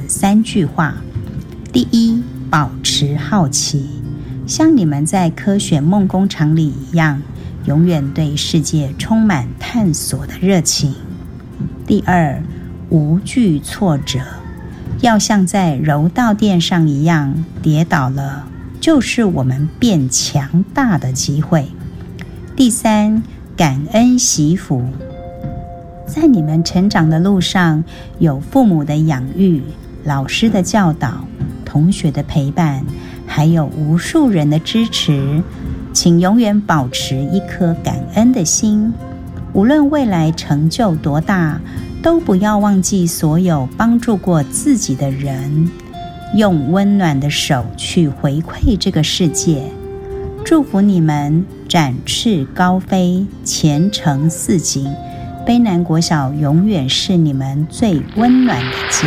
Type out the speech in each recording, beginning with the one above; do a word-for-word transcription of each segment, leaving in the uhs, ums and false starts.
三句话。第一，保持好奇，像你们在科学梦工厂里一样，永远对世界充满探索的热情。第二，无惧挫折，要像在柔道垫上一样，跌倒了就是我们变强大的机会。第三，感恩惜福，在你们成长的路上，有父母的养育、老师的教导、同学的陪伴，还有无数人的支持，请永远保持一颗感恩的心。无论未来成就多大，都不要忘记所有帮助过自己的人，用温暖的手去回馈这个世界。祝福你们展翅高飞，前程似锦，卑南国小永远是你们最温暖的家。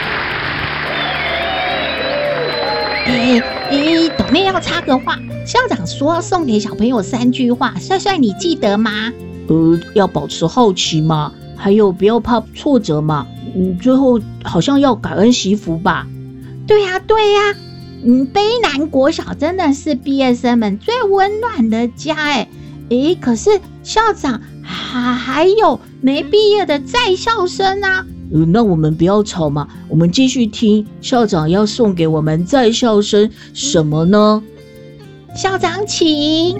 诶诶，斗妹要插个话，校长说送给小朋友三句话，帅帅你记得吗？ 呃，要保持好奇嘛，还有不要怕挫折嘛，嗯，最后好像要感恩惜福吧。 对呀、啊、对呀、啊，嗯，卑南国小真的是毕业生们最温暖的家哎。诶，可是校长还还有没毕业的在校生啊。 呃，那我们不要吵嘛，我们继续听校长要送给我们在校生什么呢？ 校长请。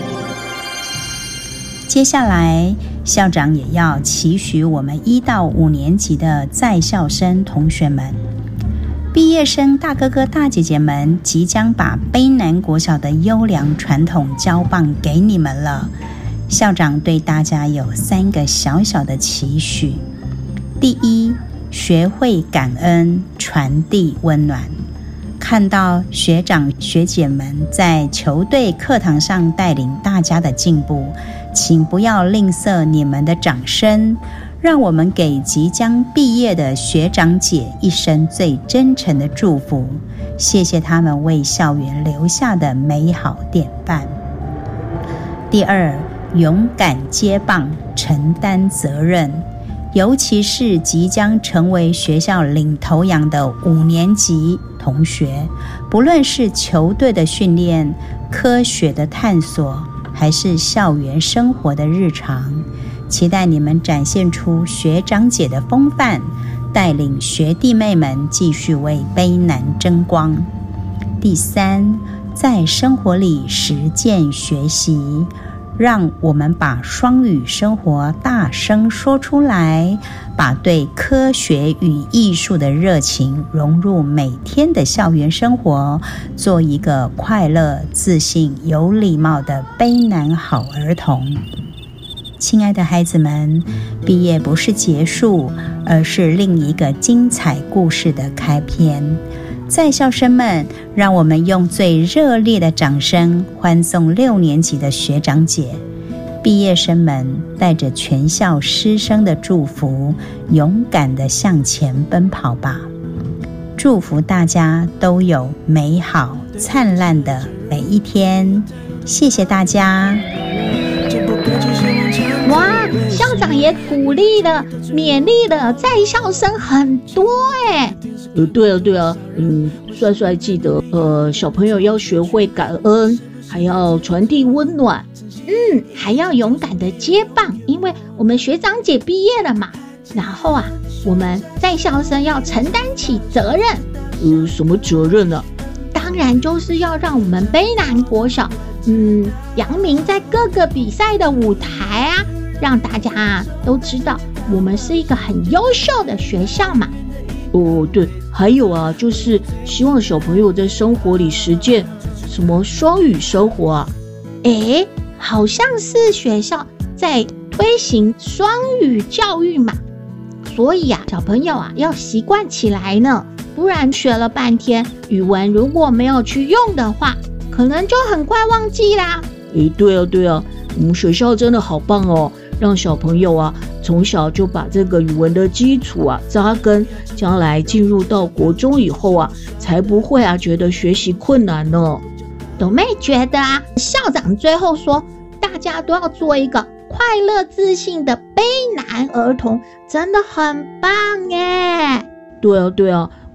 接下来，校长也要期许我们一到五年级的在校生同学们，毕业生大哥哥大姐姐们即将把卑南国小的优良传统交棒给你们了。校长对大家有三个小小的期许。第一，学会感恩，传递温暖。看到学长学姐们在球队课堂上带领大家的进步，请不要吝啬你们的掌声，让我们给即将毕业的学长姐一生最真诚的祝福。谢谢他们为校园留下的美好典范。第二，勇敢接棒，承担责任。尤其是即将成为学校领头羊的五年级同学，不论是球队的训练、科学的探索，还是校园生活的日常，期待你们展现出学长姐的风范，带领学弟妹们继续为卑南争光。第三，在生活里实践学习，让我们把双语生活大声说出来，把对科学与艺术的热情融入每天的校园生活，做一个快乐、自信、有礼貌的卑南好儿童。亲爱的孩子们，毕业不是结束，而是另一个精彩故事的开篇。在校生们，让我们用最热烈的掌声欢送六年级的学长姐。毕业生们带着全校师生的祝福，勇敢地向前奔跑吧！祝福大家都有美好灿烂的每一天。谢谢大家。 哇，校长也鼓励了、勉励了在校生很多哎。 呃，对啊，对啊，嗯，帅帅记得，呃，小朋友要学会感恩，还要传递温暖， 嗯，还要勇敢的接棒，因为我们学长姐毕业了嘛。然后啊，我们在校生要承担起责任。 呃，什么责任呢、啊？ 当然就是要让我们卑南国小，嗯，扬名在各个比赛的舞台啊，让大家啊都知道我们是一个很优秀的学校嘛。 哦，对，还有啊，就是希望小朋友在生活里实践什么双语生活啊。 诶，好像是学校在推行双语教育嘛，所以啊，小朋友啊要习惯起来呢，不然学了半天语文如果没有去用的话，可能就很快忘记啦。 诶，对啊，对啊，我们学校真的好棒哦，让小朋友啊从小就把这个语文的基础啊扎根，将来进入到国中以后啊，才不会啊觉得学习困难呢。 斗妹觉得啊，校长最后说，大家都要做一个快乐自信的卑南儿童，真的很棒耶。 对啊，对啊，